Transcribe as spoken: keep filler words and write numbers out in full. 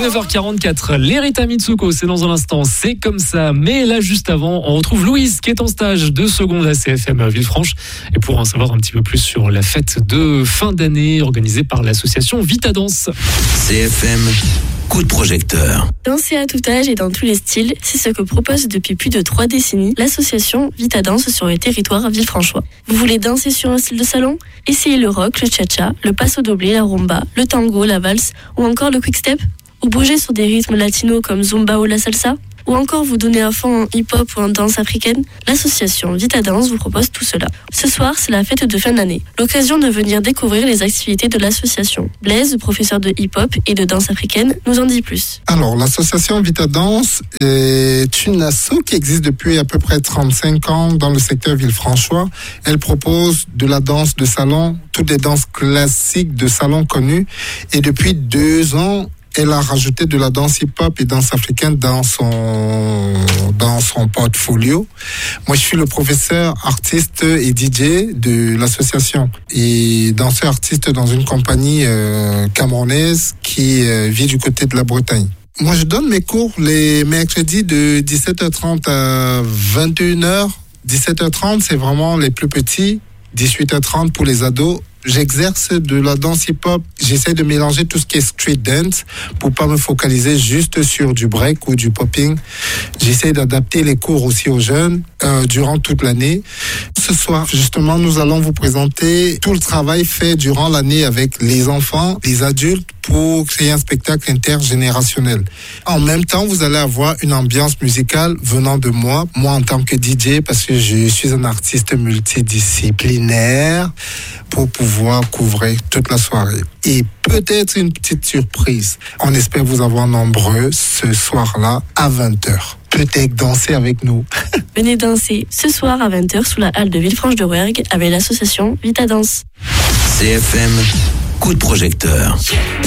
neuf heures quarante-quatre, l'Erita Mitsuko, c'est dans un instant, c'est comme ça. Mais là, juste avant, on retrouve Louise qui est en stage de seconde à C F M Villefranche. Et pour en savoir un petit peu plus sur la fête de fin d'année organisée par l'association Vita Danse. C F M, coup de projecteur. Danser à tout âge et dans tous les styles, c'est ce que propose depuis plus de trois décennies l'association Vita Danse sur le territoire villefranchois. Vous voulez danser sur un style de salon ? Essayez le rock, le cha-cha, le passo doblé, la rumba, le tango, la valse ou encore le quick-step ? Ou bouger sur des rythmes latinos comme Zumba ou la salsa ? Ou encore vous donner à fond en hip-hop ou en danse africaine ? L'association Vita Danse vous propose tout cela. Ce soir, c'est la fête de fin d'année. L'occasion de venir découvrir les activités de l'association. Blaise, professeur de hip-hop et de danse africaine, nous en dit plus. Alors, l'association Vita Danse est une asso qui existe depuis à peu près trente-cinq ans dans le secteur villefranchois. Elle propose de la danse de salon, toutes les danses classiques de salon connues. Et depuis deux ans, elle a rajouté de la danse hip-hop et danse africaine dans son, dans son portfolio. Moi, je suis le professeur artiste et D J de l'association. Et danseur artiste dans une compagnie euh, camerounaise qui euh, vit du côté de la Bretagne. Moi, je donne mes cours les mercredis de dix-sept heures trente à vingt et une heures. dix-sept heures trente, c'est vraiment les plus petits. dix-huit heures trente pour les ados. J'exerce de la danse hip-hop. J'essaie de mélanger tout ce qui est street dance pour pas me focaliser juste sur du break ou du popping. J'essaie d'adapter les cours aussi aux jeunes euh, durant toute l'année. Ce soir, justement, nous allons vous présenter tout le travail fait durant l'année avec les enfants, les adultes, pour créer un spectacle intergénérationnel. En même temps, vous allez avoir une ambiance musicale venant de moi, moi en tant que D J, parce que je suis un artiste multidisciplinaire, pour pouvoir couvrir toute la soirée. Et peut-être une petite surprise. On espère vous avoir nombreux ce soir-là à vingt heures. Peut-être danser avec nous. Venez danser ce soir à vingt heures sous la halle de Villefranche-de-Rouergue avec l'association Vita Danse. C F M, coup de projecteur.